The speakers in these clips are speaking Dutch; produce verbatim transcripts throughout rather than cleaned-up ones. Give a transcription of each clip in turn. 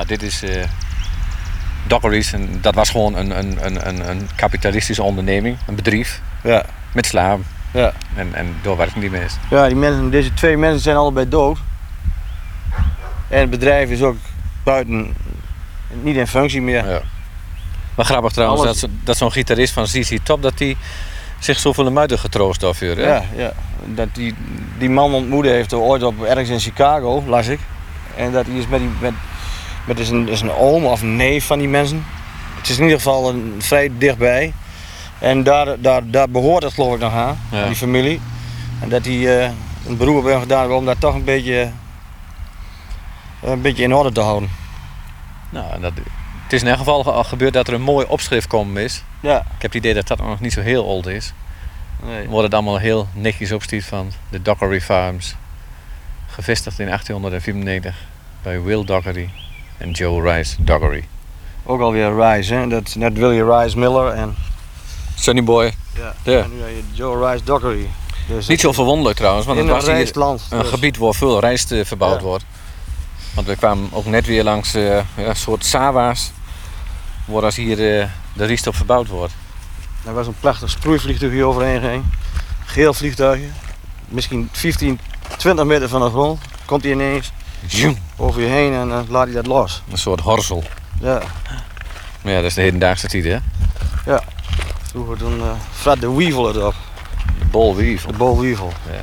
dit is uh, Dockery's en dat was gewoon een, een, een, een kapitalistische onderneming, een bedrijf ja. met slaven. Ja. En, en door werken die mensen. Ja, die mensen, deze twee mensen zijn allebei dood. En het bedrijf is ook buiten, niet in functie meer. Ja. Maar grappig trouwens, Alles... dat, dat zo'n gitarist van Z Z Top, dat die zich zoveel muiden getroost afvuurt. Ja, ja. Dat die, die man ontmoeten heeft ooit op, ergens in Chicago, las ik. En dat hij is met, die, met, met is een, is een oom of een neef van die mensen. Het is in ieder geval een, vrij dichtbij. En daar, daar, daar behoort het geloof ik nog aan, ja. Die familie. En dat hij uh, een beroep heeft gedaan om dat toch een beetje, uh, een beetje in orde te houden. Nou, dat, het is in elk geval al gebeurd dat er een mooi opschrift komen is. Ja. Ik heb het idee dat dat nog niet zo heel oud is. Nee. Dan wordt het allemaal heel netjes opstiet van de Dockery Farms. Gevestigd in achttienhonderdvierennegentig bij Will Dockery en Joe Rice Dockery. Ook alweer Rice, hè? Dat, net Willie Rice Miller en... Sonny Boy. Ja, ja. En nu heb je Joe Rice Dockery. Dus niet zo verwonderlijk trouwens, want het was hier rijstland, een dus. gebied waar veel rijst uh, verbouwd ja. wordt. Want we kwamen ook net weer langs uh, ja, een soort Sawa's, waar als hier uh, de rijst op verbouwd wordt. Er was een prachtig sproeivliegtuig hier overheen ging. Geel vliegtuigje. Misschien vijftien, twintig meter van de grond. Komt hij ineens Zoom. over je heen en dan uh, laat hij dat los. Een soort horsel. Ja. Maar ja, dat is de hedendaagse tijd, hè? Ja. Vroeger toen uh, Fred de Weevil erop. De Bol Weevil. De Bol Weevil. Ja.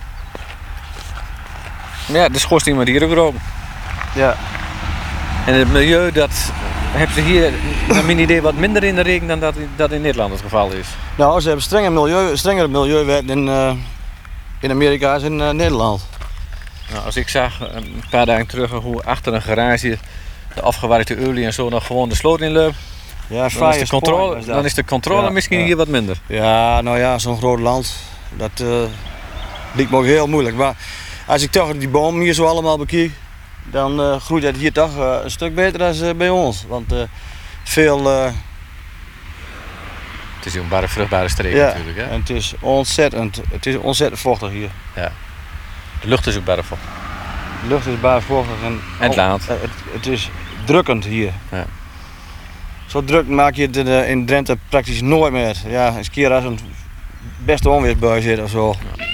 Maar ja, de schoorsteen wordt hier ook roken. Ja. En het milieu, dat hebben ze hier naar mijn idee wat minder in de regen dan dat, dat in Nederland het geval is. Nou, ze hebben strenger milieu, strengere milieuwet in, uh, in Amerika als in uh, Nederland. Nou, als ik zag een paar dagen terug hoe achter een garage de afgewerkte olie en zo nog gewoon de sloot inloopt. Ja, dan, is de controle, is dan is de controle ja, misschien ja. hier wat minder. Ja, nou ja, zo'n groot land, dat uh, lijkt me ook heel moeilijk. Maar als ik toch die boom hier zo allemaal bekijk, dan uh, groeit het hier toch uh, een stuk beter dan uh, bij ons. Want uh, veel... Uh, het is een bare vruchtbare streek ja, natuurlijk. Hè? En het is ontzettend, het is ontzettend vochtig hier. Ja. De lucht is ook bare vochtig. De lucht is bare vochtig en, en het land. Het, het is drukkend hier. Ja. Zo druk maak je het in Drenthe praktisch nooit meer. Ja, eens een keer als een beste onweersbui zit of zo. Ja.